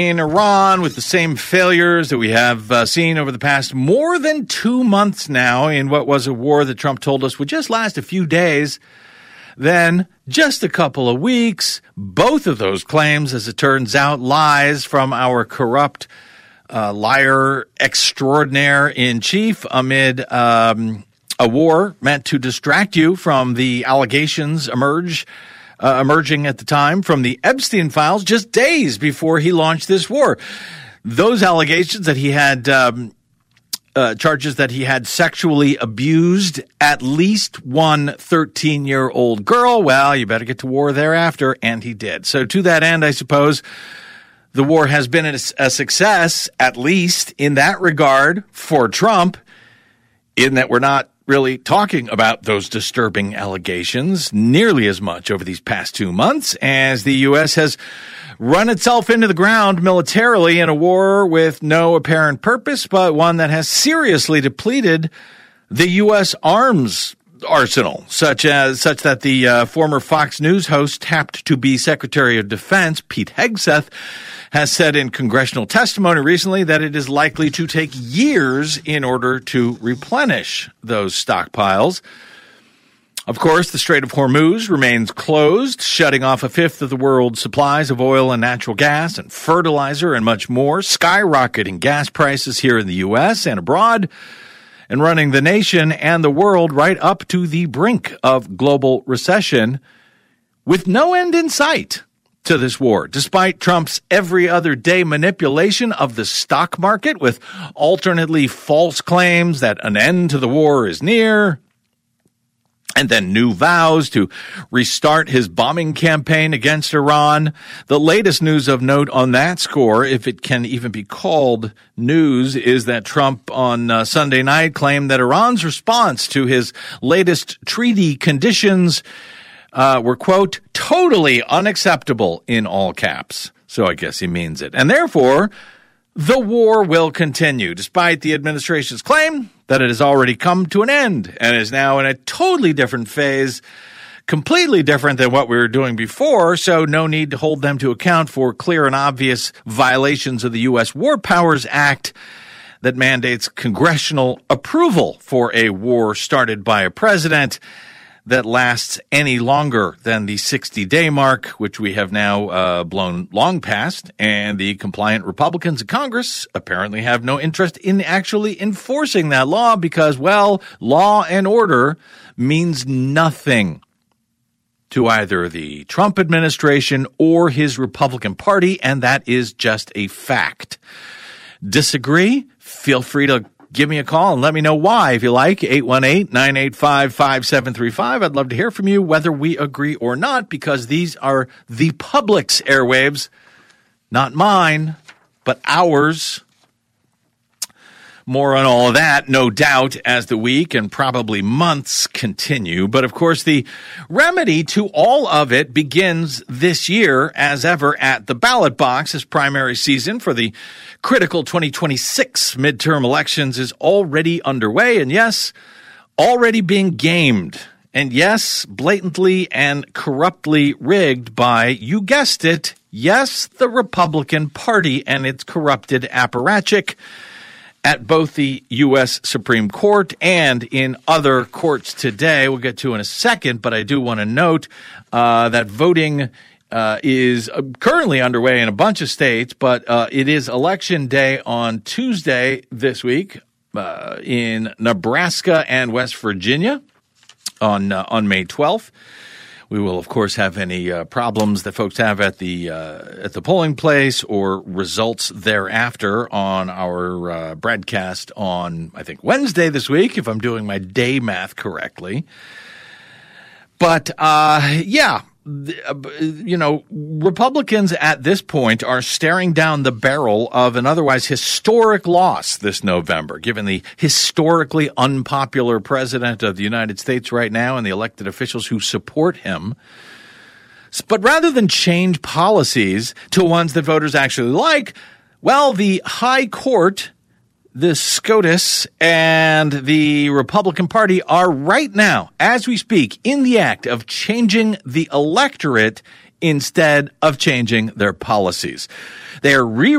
In Iran, with the same failures that we have seen over the past more than 2 months now in what was a war that Trump told us would just last a few days, then just a couple of weeks. Both of those claims, as it turns out, lies from our corrupt liar extraordinaire in chief amid a war meant to distract you from the allegations emerging at the time from the Epstein files just days before he launched this war. Those allegations that he had charges that he had sexually abused at least one 13-year-old girl. Well, you better get to war thereafter, and he did. So to that end, I suppose the war has been a success, at least in that regard, for Trump, in that we're not really talking about those disturbing allegations nearly as much over these past 2 months as the U.S. has run itself into the ground militarily in a war with no apparent purpose, but one that has seriously depleted the U.S. arms arsenal, such that the former Fox News host tapped to be Secretary of Defense, Pete Hegseth, has said in congressional testimony recently that it is likely to take years in order to replenish those stockpiles. Of course, the Strait of Hormuz remains closed, shutting off a fifth of the world's supplies of oil and natural gas and fertilizer and much more, skyrocketing gas prices here in the U.S. and abroad, and running the nation and the world right up to the brink of global recession with no end in sight to this war, despite Trump's every other day manipulation of the stock market with alternately false claims that an end to the war is near, and then new vows to restart his bombing campaign against Iran. The latest news of note on that score, if it can even be called news, is that Trump on Sunday night claimed that Iran's response to his latest treaty conditions were, quote, totally unacceptable in all caps. So I guess he means it. And therefore, the war will continue, despite the administration's claim that it has already come to an end and is now in a totally different phase, completely different than what we were doing before, so no need to hold them to account for clear and obvious violations of the U.S. War Powers Act that mandates congressional approval for a war started by a president that lasts any longer than the 60-day mark, which we have now blown long past, and the compliant Republicans in Congress apparently have no interest in actually enforcing that law because, well, law and order means nothing to either the Trump administration or his Republican Party, and that is just a fact. Disagree? Feel free to give me a call and let me know why, if you like, 818-985-5735. I'd love to hear from you, whether we agree or not, because these are the public's airwaves, not mine, but ours. More on all of that, no doubt, as the week and probably months continue. But, of course, the remedy to all of it begins this year, as ever, at the ballot box, as primary season for the critical 2026 midterm elections is already underway. And, yes, already being gamed. And, yes, blatantly and corruptly rigged by, you guessed it, yes, the Republican Party and its corrupted apparatchik at both the U.S. Supreme Court and in other courts today. We'll get to in a second, but I do want to note that voting is currently underway in a bunch of states, but it is Election Day on Tuesday this week in Nebraska and West Virginia on May 12th. We will, of course, have any problems that folks have at the polling place or results thereafter on our broadcast on, I think, Wednesday this week, if I'm doing my day math correctly. But, yeah, you know, Republicans at this point are staring down the barrel of an otherwise historic loss this November, given the historically unpopular president of the United States right now and the elected officials who support him. But rather than change policies to ones that voters actually like, well, the high court, the SCOTUS, and the Republican Party are right now, as we speak, in the act of changing the electorate instead of changing their policies. They are